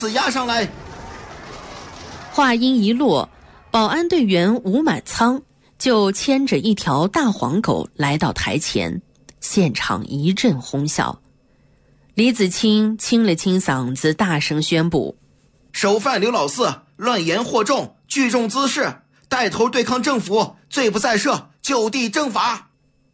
押上来。 话音一落，保安队员吴满仓就牵着一条大黄狗来到台前，现场一阵哄笑。李子清清了清嗓子，大声宣布： 首犯刘老四乱言惑众，聚众滋事，带头对抗政府，罪不在赦，就地正法。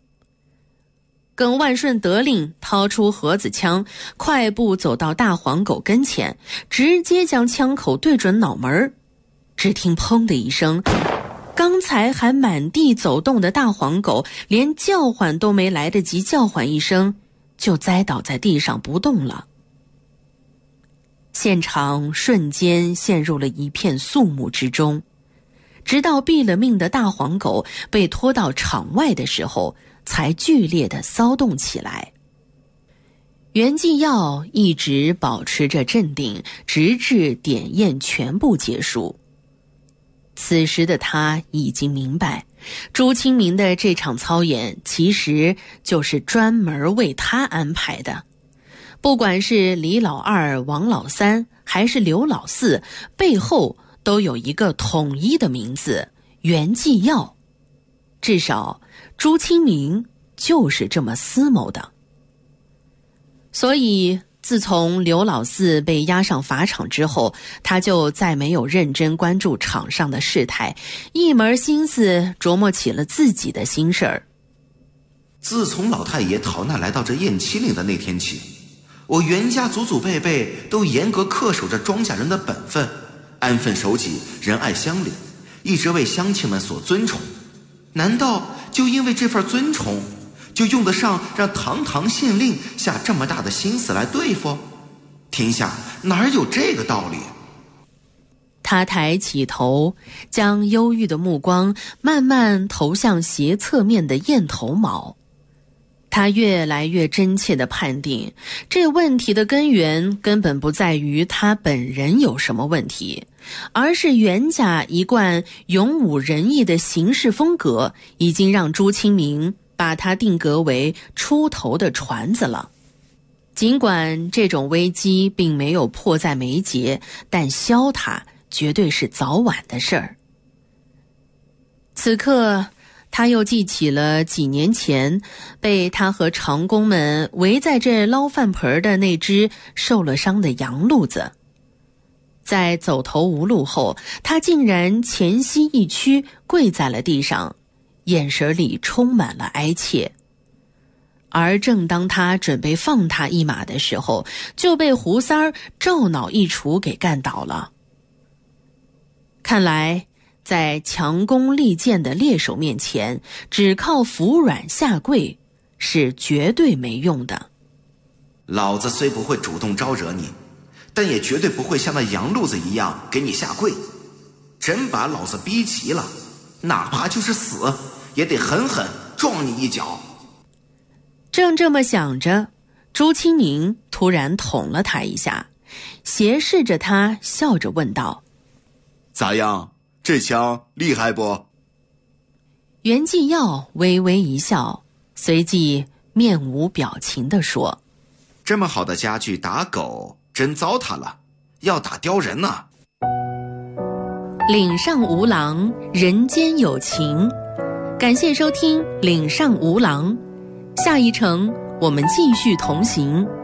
耿万顺得令，掏出盒子枪，快步走到大黄狗跟前，直接将枪口对准脑门。只听砰的一声，刚才还满地走动的大黄狗连叫唤都没来得及叫唤一声，就栽倒在地上不动了。现场瞬间陷入了一片肃穆之中，直到毙了命的大黄狗被拖到场外的时候，才剧烈地骚动起来。袁继耀一直保持着镇定，直至典宴全部结束。此时的他已经明白，朱清明的这场操演其实就是专门为他安排的。不管是李老二、王老三还是刘老四，背后都有一个统一的名字——袁继耀。至少朱清明就是这么思谋的。所以自从刘老四被押上法场之后，他就再没有认真关注场上的事态，一门心思琢磨起了自己的心事儿。 自从老太爷逃难来到这燕七岭的那天起，我袁家祖祖辈辈都严格恪守着庄稼人的本分，安分守己，仁爱乡里，一直为乡亲们所尊崇。难道就因为这份尊崇，就用得上让堂堂县令下这么大的心思来对付？天下哪有这个道理？ 他抬起头，将忧郁的目光慢慢投向斜侧面的雁头卯。他越来越真切地判定，这问题的根源根本不在于他本人有什么问题，而是袁家一贯勇武仁义的行事风格已经让朱清明把他定格为出头的船子了。尽管这种危机并没有迫在眉睫，但消它绝对是早晚的事儿。此刻他又记起了几年前被他和长工们围在这捞饭盆的那只受了伤的洋鹿子。在走投无路后，他竟然前膝一屈，跪在了地上，眼神里充满了哀切。而正当他准备放他一马的时候，就被胡三儿照脑一锄给干倒了。看来在强弓利箭的猎手面前，只靠服软下跪是绝对没用的。 老子虽不会主动招惹你，但也绝对不会像那洋路子一样给你下跪。真把老子逼急了，哪怕就是死，也得狠狠撞你一脚。 正这么想着，朱清明突然捅了他一下，斜视着他，笑着问道： 咋样？这枪厉害不？ 袁继耀微微一笑，随即面无表情地说： 这么好的家具打狗真糟蹋了，要打雕人呢。 岭上无狼，人间有情。感谢收听岭上无狼，下一程我们继续同行。